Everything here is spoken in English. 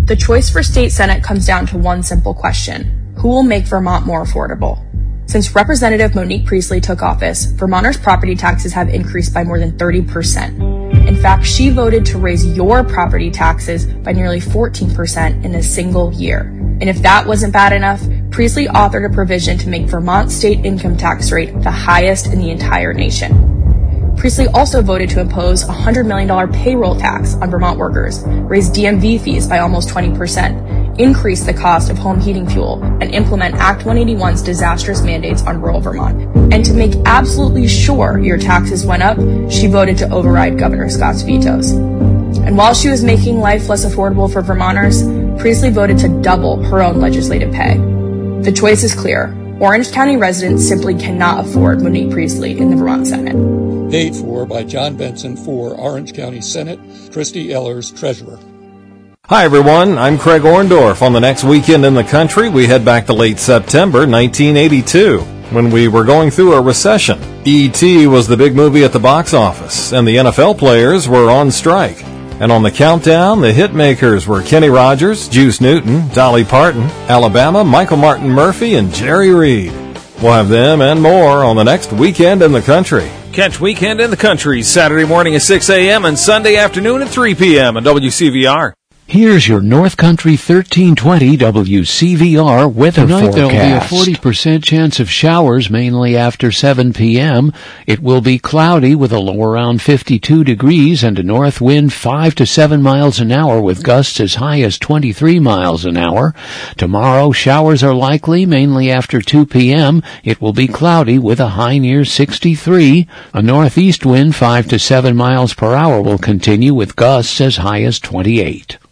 The choice for state Senate comes down to one simple question: who will make Vermont more affordable? Since Representative Monique Priestley took office, Vermonters' property taxes have increased by more than 30%. In fact, she voted to raise your property taxes by nearly 14% in a single year. And if that wasn't bad enough, Priestley authored a provision to make Vermont's state income tax rate the highest in the entire nation. Priestley also voted to impose a $100 million payroll tax on Vermont workers, raise DMV fees by almost 20%, increase the cost of home heating fuel, and implement Act 181's disastrous mandates on rural Vermont. And to make absolutely sure your taxes went up, she voted to override Governor Scott's vetoes. And while she was making life less affordable for Vermonters, Priestley voted to double her own legislative pay. The choice is clear. Orange County residents simply cannot afford Monique Priestley in the Vermont Senate. Paid for by John Benson for Orange County Senate, Christy Ellers, Treasurer. Hi, everyone. I'm Craig Orndorff. On the next weekend in the country, we head back to late September 1982, when we were going through a recession. E.T. was the big movie at the box office, and the NFL players were on strike. And on the countdown, the hit makers were Kenny Rogers, Juice Newton, Dolly Parton, Alabama, Michael Martin Murphy, and Jerry Reed. We'll have them and more on the next Weekend in the Country. Catch Weekend in the Country Saturday morning at 6 a.m. and Sunday afternoon at 3 p.m. on WCVR. Here's your North Country 1320 WCVR weather Tonight forecast. There'll be a 40% chance of showers, mainly after 7 p.m. It will be cloudy with a low around 52 degrees and a north wind 5 to 7 miles an hour with gusts as high as 23 miles an hour. Tomorrow, showers are likely, mainly after 2 p.m. It will be cloudy with a high near 63. A northeast wind 5 to 7 miles per hour will continue with gusts as high as 28.